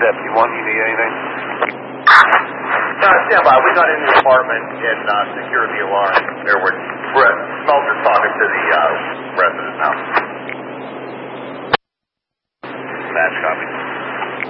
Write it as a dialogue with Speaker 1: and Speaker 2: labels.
Speaker 1: Deputy 1, you need anything?
Speaker 2: Stand by. We got in the apartment and secured the alarm. There were smells are talking to the resident now.
Speaker 1: Match copy.